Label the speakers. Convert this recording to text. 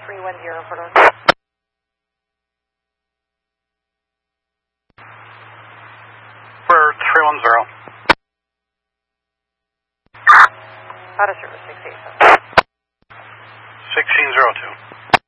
Speaker 1: 310 for North.
Speaker 2: For 310.
Speaker 1: Out of service 687.
Speaker 2: 1602.